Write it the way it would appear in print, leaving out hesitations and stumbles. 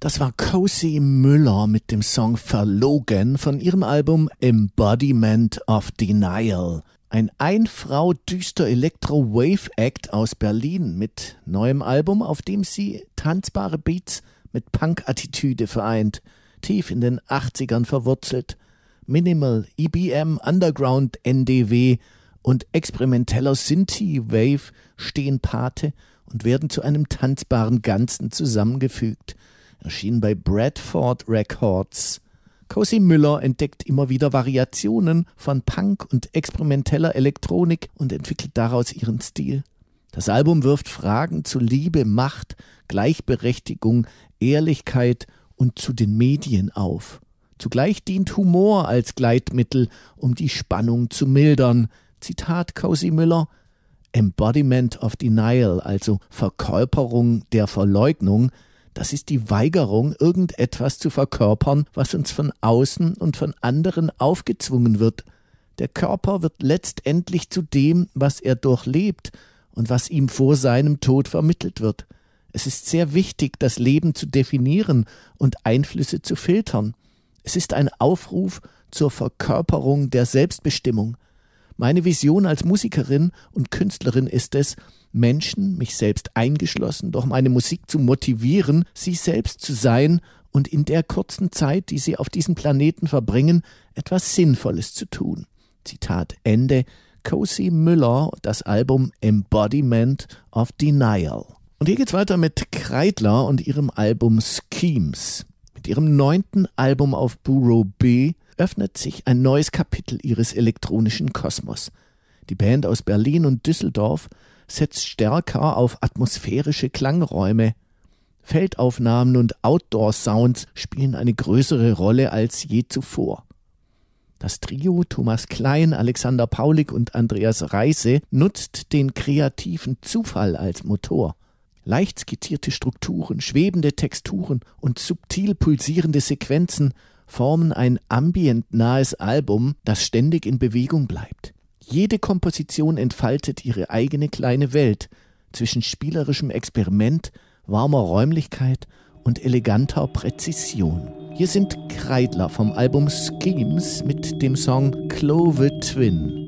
Das war Cozy Müller mit dem Song Verlogen von ihrem Album Embodiment of Denial. Ein Ein-Frau-düster Electro-Wave-Act aus Berlin mit neuem Album, auf dem sie tanzbare Beats mit Punk-Attitüde vereint, tief in den 80ern verwurzelt. Minimal, EBM, Underground, NDW und experimenteller Synthie-Wave stehen Pate und werden zu einem tanzbaren Ganzen zusammengefügt. Erschienen bei Bradford Records. Cozy Müller entdeckt immer wieder Variationen von Punk und experimenteller Elektronik und entwickelt daraus ihren Stil. Das Album wirft Fragen zu Liebe, Macht, Gleichberechtigung, Ehrlichkeit und zu den Medien auf. Zugleich dient Humor als Gleitmittel, um die Spannung zu mildern. Zitat Cozy Müller: Embodiment of Denial, also Verkörperung der Verleugnung, das ist die Weigerung, irgendetwas zu verkörpern, was uns von außen und von anderen aufgezwungen wird. Der Körper wird letztendlich zu dem, was er durchlebt und was ihm vor seinem Tod vermittelt wird. Es ist sehr wichtig, das Leben zu definieren und Einflüsse zu filtern. Es ist ein Aufruf zur Verkörperung der Selbstbestimmung. Meine Vision als Musikerin und Künstlerin ist es, Menschen, mich selbst eingeschlossen, durch meine Musik zu motivieren, sie selbst zu sein und in der kurzen Zeit, die sie auf diesem Planeten verbringen, etwas Sinnvolles zu tun. Zitat Ende. Cozy Müller, das Album Embodiment of Denial. Und hier geht's weiter mit Kreidler und ihrem Album Schemes. Mit ihrem 9. Album auf Bureau B öffnet sich ein neues Kapitel ihres elektronischen Kosmos. Die Band aus Berlin und Düsseldorf setzt stärker auf atmosphärische Klangräume. Feldaufnahmen und Outdoor-Sounds spielen eine größere Rolle als je zuvor. Das Trio Thomas Klein, Alexander Paulik und Andreas Reise nutzt den kreativen Zufall als Motor. Leicht skizzierte Strukturen, schwebende Texturen und subtil pulsierende Sequenzen formen ein ambient-nahes Album, das ständig in Bewegung bleibt. Jede Komposition entfaltet ihre eigene kleine Welt zwischen spielerischem Experiment, warmer Räumlichkeit und eleganter Präzision. Hier sind Kreidler vom Album Schemes mit dem Song Clover Twin.